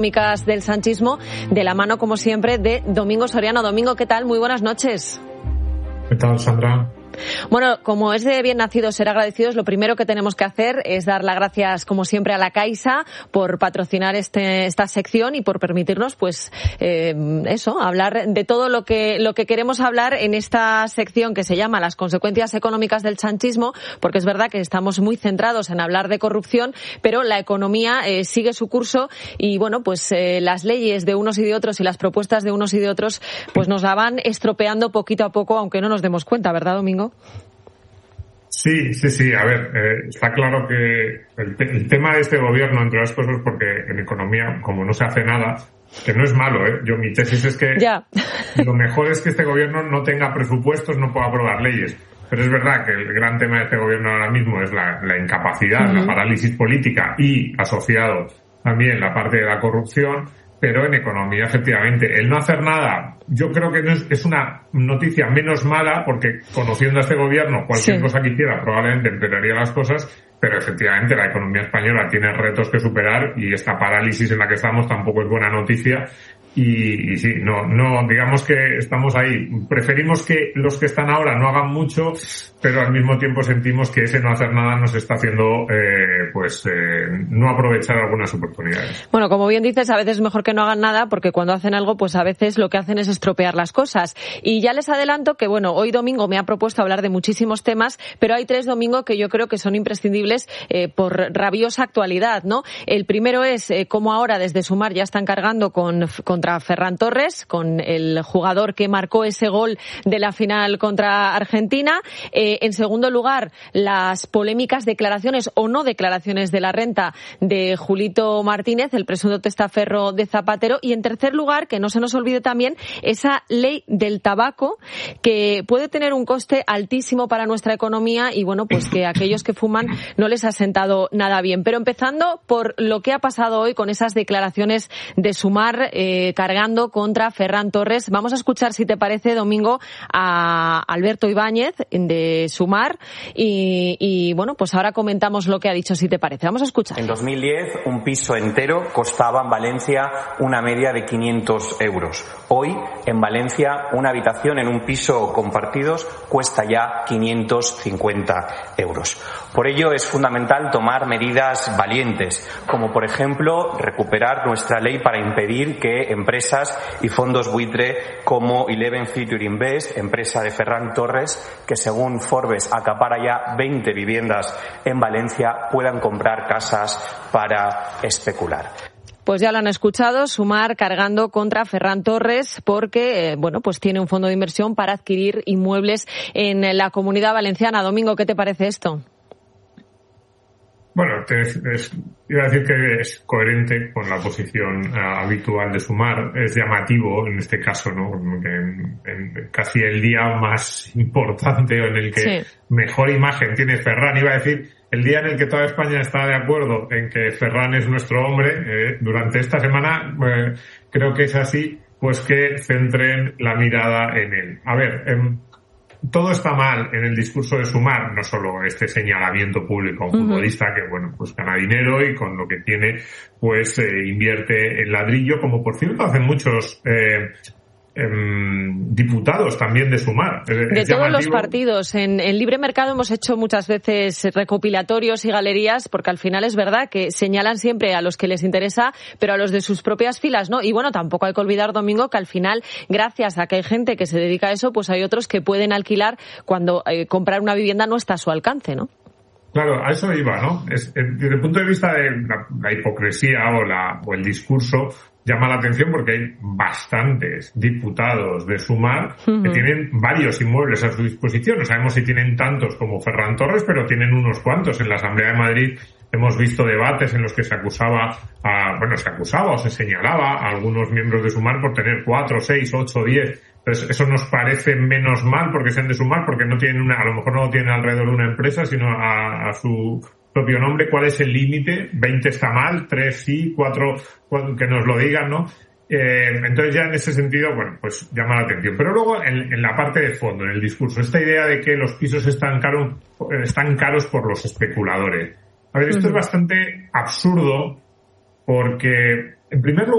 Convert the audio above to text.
Económicas del sanchismo, de la mano, como siempre, de Domingo Soriano. Domingo, ¿qué tal? Muy buenas noches. ¿Qué tal, Sandra? Bueno, como es de bien nacidos ser agradecidos, lo primero que tenemos que hacer es dar las gracias, como siempre, a la Caixa por patrocinar esta sección y por permitirnos, pues, hablar de todo lo que queremos hablar en esta sección que se llama Las consecuencias económicas del sanchismo, porque es verdad que estamos muy centrados en hablar de corrupción, pero la economía sigue su curso y, bueno, pues las leyes de unos y de otros y las propuestas de unos y de otros, pues nos la van estropeando poquito a poco, aunque no nos demos cuenta, ¿verdad, Domingo? Sí. A ver, está claro que el tema de este gobierno, entre las cosas, porque en economía, como no se hace nada, que no es malo, mi tesis es que lo mejor es que este gobierno no tenga presupuestos, no pueda aprobar leyes. Pero es verdad que el gran tema de este gobierno ahora mismo es la incapacidad, la parálisis política y, asociado también, la parte de la corrupción. Pero en economía, efectivamente, el no hacer nada, yo creo que no es una noticia menos mala, porque conociendo a este gobierno, cualquier cosa que hiciera probablemente empeoraría las cosas, pero efectivamente la economía española tiene retos que superar y esta parálisis en la que estamos tampoco es buena noticia. Y sí, no, digamos que estamos ahí. Preferimos que los que están ahora no hagan mucho, pero al mismo tiempo sentimos que ese no hacer nada nos está haciendo, no aprovechar algunas oportunidades. Bueno, como bien dices, a veces es mejor que no hagan nada, porque cuando hacen algo, pues a veces lo que hacen es estropear las cosas. Y ya les adelanto que, bueno, hoy Domingo me ha propuesto hablar de muchísimos temas, pero hay tres, Domingo, que yo creo que son imprescindibles por rabiosa actualidad, ¿no? El primero es cómo ahora desde Sumar ya están cargando contra Ferran Torres, con el jugador que marcó ese gol de la final contra Argentina. En segundo lugar, las polémicas declaraciones o no declaraciones de la renta de Julito Martínez, el presunto testaferro de Zapatero. Y en tercer lugar, que no se nos olvide también, esa ley del tabaco que puede tener un coste altísimo para nuestra economía y, bueno, pues que a aquellos que fuman no les ha sentado nada bien. Pero empezando por lo que ha pasado hoy con esas declaraciones de Sumar, cargando contra Ferran Torres. Vamos a escuchar, si te parece, Domingo, a Alberto Ibáñez de Sumar y bueno, pues ahora comentamos lo que ha dicho, si te parece. Vamos a escuchar. En 2010 un piso entero costaba en Valencia una media de 500 euros. Hoy en Valencia una habitación en un piso compartidos cuesta ya 550 euros. Por ello es fundamental tomar medidas valientes, como por ejemplo recuperar nuestra ley para impedir que empresas y fondos buitre como Eleven Future Invest, empresa de Ferran Torres, que según Forbes acapara ya 20 viviendas en Valencia, puedan comprar casas para especular. Pues ya lo han escuchado, Sumar cargando contra Ferran Torres porque, pues tiene un fondo de inversión para adquirir inmuebles en la Comunidad Valenciana. Domingo, ¿qué te parece esto? Bueno, iba a decir que es coherente con la posición habitual de Sumar. Es llamativo en este caso, ¿no? En casi el día más importante o en el que mejor imagen tiene Ferran. Iba a decir el día en el que toda España está de acuerdo en que Ferran es nuestro hombre. Durante esta semana creo que es así, pues que centren la mirada en él. A ver, todo está mal en el discurso de Sumar, no solo este señalamiento público a un futbolista que, pues gana dinero y con lo que tiene, pues invierte en ladrillo, como por cierto hacen muchos diputados también de Sumar. De todos los partidos. En Libre Mercado hemos hecho muchas veces recopilatorios y galerías, porque al final es verdad que señalan siempre a los que les interesa, pero a los de sus propias filas no. Y bueno, tampoco hay que olvidar, Domingo, que al final, gracias a que hay gente que se dedica a eso, pues hay otros que pueden alquilar cuando comprar una vivienda no está a su alcance, ¿no? Claro, a eso iba, ¿no? Desde el punto de vista de la hipocresía o el discurso, llama la atención porque hay bastantes diputados de Sumar que tienen varios inmuebles a su disposición. No sabemos si tienen tantos como Ferran Torres, pero tienen unos cuantos. En la Asamblea de Madrid hemos visto debates en los que se acusaba o se señalaba a algunos miembros de Sumar por tener 4, 6, 8, 10. Entonces, eso nos parece menos mal porque sean de Sumar, porque no tienen a lo mejor no lo tienen alrededor de una empresa, sino a su propio nombre. ¿Cuál es el límite? 20 está mal, 3 sí, 4 que nos lo digan, ¿no? Entonces ya en ese sentido, pues llama la atención. Pero luego en la parte de fondo, en el discurso, esta idea de que los pisos están caros por los especuladores. A ver, esto es bastante absurdo porque En primer lugar,